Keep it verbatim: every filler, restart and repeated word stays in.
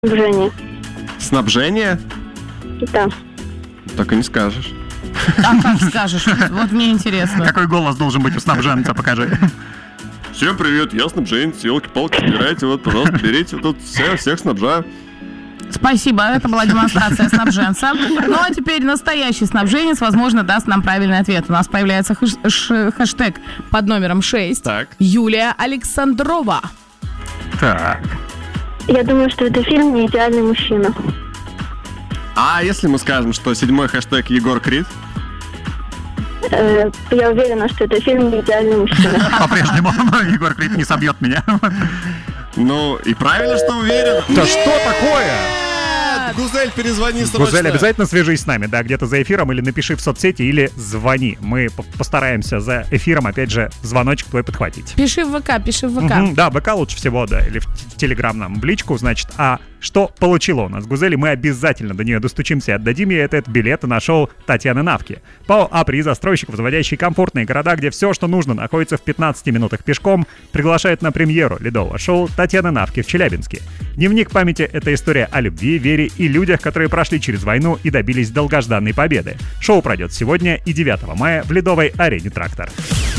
Снабжение. Снабжение? Да. Так и не скажешь. А как скажешь? Вот мне интересно. Какой голос должен быть у снабженца, покажи. Всем привет, я снабженец, елки-палки, собирайте, вот, пожалуйста, берите, тут все, всех снабжаю. Спасибо, это была демонстрация снабженца. Ну а теперь настоящий снабженец, возможно, даст нам правильный ответ. У нас появляется хэш- ш- хэштег под номером шесть. Так. Юлия Александрова. Так. Я думаю, что это фильм «Не идеальный мужчина». А если мы скажем, что седьмой хэштег Егор Крид? Э, я уверена, что это фильм «Не идеальный мужчина». По-прежнему Егор Крид не собьет меня. Ну, и правильно, что уверен. Да что такое? Гузель, перезвони срочно. Гузель, обязательно свяжись с нами, да, где-то за эфиром, или напиши в соцсети, или звони. Мы по- постараемся за эфиром, опять же, звоночек твой подхватить. Пиши в ВК, пиши в ВК. Мгм, да, ВК лучше всего, да, или в т- Телеграм нам в личку, значит. А что получила у нас Гузель, и мы обязательно до нее достучимся и отдадим ей этот билет на шоу Татьяны Навки. ПАО «Апри» застройщиков, заводящий комфортные города, где все, что нужно, находится в пятнадцати минутах пешком, приглашает на премьеру ледового шоу Татьяны Навки в Челябинске. Дневник памяти — это история о любви, вере и людях, которые прошли через войну и добились долгожданной победы. Шоу пройдет сегодня и девятого мая в ледовой арене «Трактор».